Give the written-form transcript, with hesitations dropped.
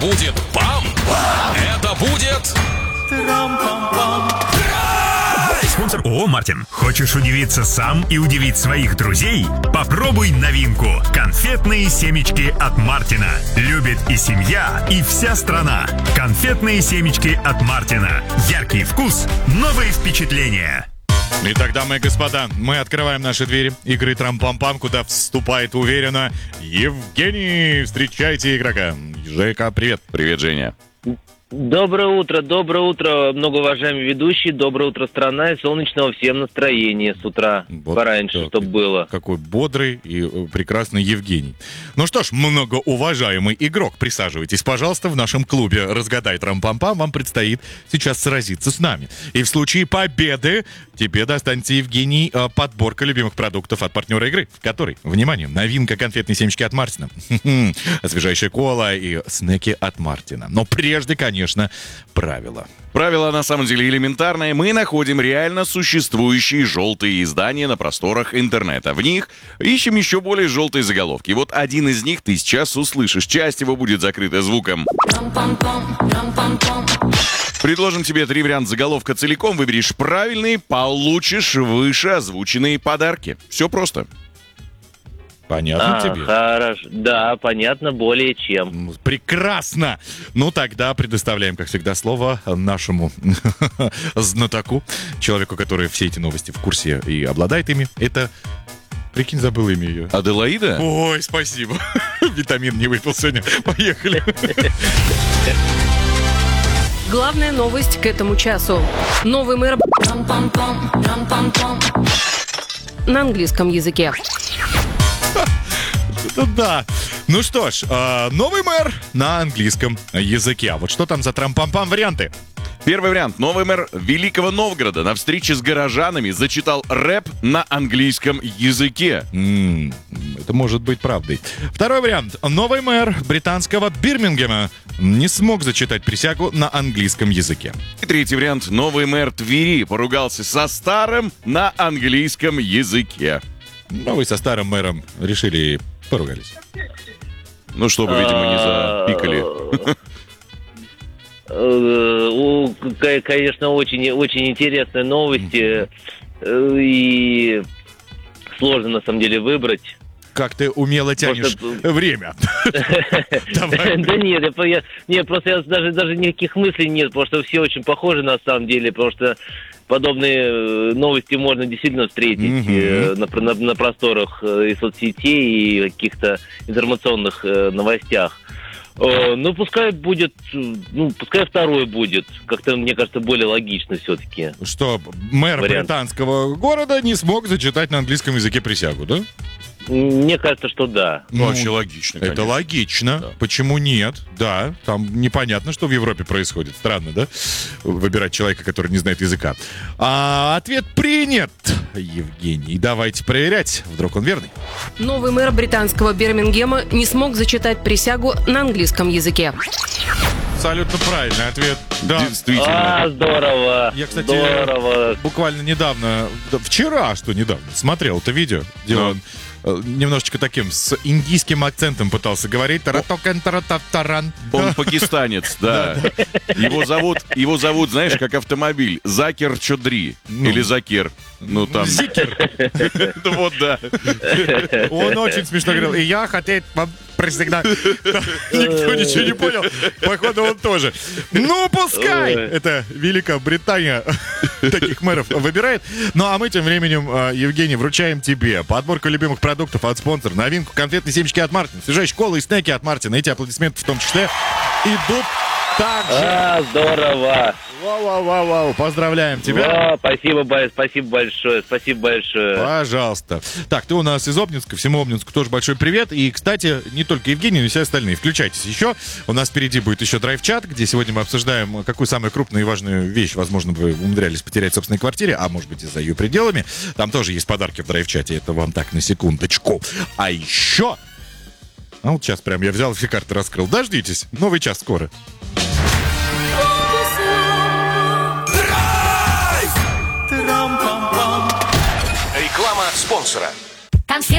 будет пам! Это будет... Спонсор ООО «Мартин». Хочешь удивиться сам и удивить своих друзей? Попробуй новинку. Конфетные семечки от Мартина. Любит и семья, и вся страна. Конфетные семечки от Мартина. Яркий вкус, новые впечатления. Итак, дамы и господа, мы открываем наши двери игры Трам-Пам-Пам, куда вступает уверенно Евгений. Встречайте игрока. Жека, привет. Привет, Женя. Доброе утро, многоуважаемый ведущий, доброе утро, страна, и солнечного всем настроения с утра, Вот пораньше, чтобы было. Какой бодрый и прекрасный Евгений. Ну что ж, многоуважаемый игрок, присаживайтесь, пожалуйста, в нашем клубе «Разгадай Трам-Пам-Пам». Вам предстоит сейчас сразиться с нами. И в случае победы тебе достанется, Евгений, подборка любимых продуктов от партнера игры, в которой, внимание, новинка конфетные семечки от Мартина, освежающая кола и снеки от Мартина. Но прежде, конечно, правила. Правило на самом деле элементарное. Мы находим реально существующие желтые издания на просторах интернета. В них ищем еще более желтые заголовки. Вот один из них ты сейчас услышишь. Часть его будет закрыта звуком. Предложим тебе 3 варианта заголовка целиком. Выберешь правильный, получишь выше озвученные подарки. Все просто. Понятно тебе? Хорошо, да, понятно, более чем. Прекрасно! Ну, тогда предоставляем, как всегда, слово нашему знатоку, человеку, который все эти новости в курсе и обладает ими. Это... Прикинь, забыл имя ее. Аделаида? Ой, спасибо. Витамин не выпил сегодня. Поехали. Главная новость к этому часу. Новый мэр на английском языке. Да. Ну что ж, новый мэр на английском языке. А вот что там за трам-пам-пам варианты? Первый вариант. Новый мэр Великого Новгорода на встрече с горожанами зачитал рэп на английском языке. Это может быть правдой. Второй вариант. Новый мэр британского Бирмингема не смог зачитать присягу на английском языке. И третий вариант. Новый мэр Твери поругался со старым на английском языке. Ну, вы со старым мэром решили поругались. Ну, чтобы, видимо, не запикали. Конечно, очень интересные новости. И сложно, на самом деле, выбрать. Как ты умело тянешь время. Да нет, просто я даже никаких мыслей нет, потому что все очень похожи на самом деле, потому что подобные новости можно действительно встретить на просторах и соцсетей, и каких-то информационных новостях. Ну, пускай второй будет. Как-то, мне кажется, более логично все-таки. Что мэр британского города не смог зачитать на английском языке присягу, да? Мне кажется, что да. Ну, вообще логично, конечно. Это логично. Да. Почему нет? Да, там непонятно, что в Европе происходит. Странно, да? Выбирать человека, который не знает языка. Ответ принят, Евгений. Давайте проверять. Вдруг он верный. Новый мэр британского Бирмингема не смог зачитать присягу на английском языке. Абсолютно правильный ответ. Да. Действительно. Здорово. Я, кстати, буквально недавно, вчера, смотрел это видео, где он немножечко таким с индийским акцентом пытался говорить. Он пакистанец, да. Его зовут, знаешь, как автомобиль. Закир Чодри. Или Закир. Ну, там... Зикер. Вот, да. Он очень смешно говорил. И я хотел вам присягнуть. Никто ничего не понял. Походу, он тоже. Ну, пускай! Это Великобритания таких мэров выбирает. Ну, а мы тем временем, Евгений, вручаем тебе подборку любимых продуктов от спонсора. Новинку конфетные семечки от Мартина. Свежайшие колы и снеки от Мартина. Эти аплодисменты в том числе идут также. Здорово. Вау. Поздравляем тебя. Спасибо большое. Пожалуйста. Так, ты у нас из Обнинска. Всему Обнинску тоже большой привет. И, кстати, не только Евгений, но и все остальные. Включайтесь еще. У нас впереди будет еще драйв-чат, где сегодня мы обсуждаем, какую самую крупную и важную вещь, возможно, вы умудрялись потерять в собственной квартире, а может быть и за ее пределами. Там тоже есть подарки в драйв-чате. Это вам так на секундочку. А еще... вот сейчас прям я взял все карты, раскрыл. Дождитесь. Новый час скоро. Реклама спонсора. Конфеты